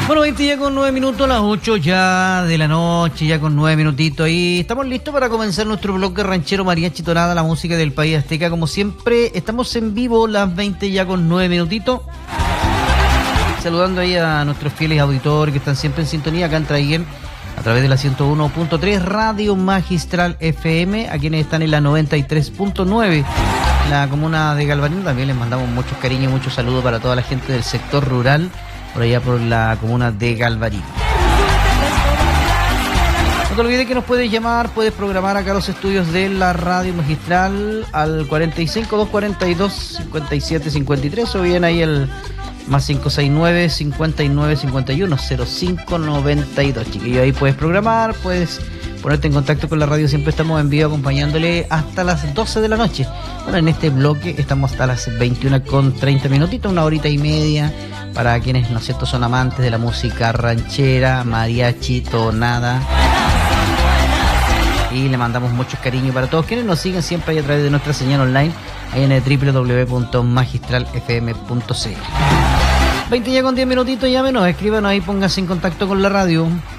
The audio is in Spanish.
Bueno, 20 ya con 9 minutos, las 8 ya de la noche, ya con 9 minutitos. Y estamos listos para comenzar nuestro bloque ranchero mariachi tonada, la música del país azteca. Como siempre, estamos en vivo las 20 ya con 9 minutitos. Saludando ahí a nuestros fieles auditores que están siempre en sintonía acá en Traiguén, a través de la 101.3 Radio Magistral FM, a quienes están en la 93.9, la comuna de Galvarín. También les mandamos muchos cariños, muchos saludos para toda la gente del sector rural, por allá por la comuna de Galvarín. No te olvides que nos puedes llamar, puedes programar acá los estudios de la Radio Magistral al 45-242-5753 o bien ahí el más 569-5951-0592. Chiquillo, ahí puedes programar, puedes ponerte en contacto con la radio. Siempre estamos en vivo acompañándole hasta las 12 de la noche. Bueno, en este bloque estamos hasta las 21 con 30 minutitos, una horita y media, para quienes, ¿no es cierto?, son amantes de la música ranchera, mariachi, tonada. Y le mandamos muchos cariños para todos quienes nos siguen siempre ahí a través de nuestra señal online, ahí en el www.magistralfm.cl. 20 ya con 10 minutitos, llámenos, escríbanos ahí, pónganse en contacto con la radio.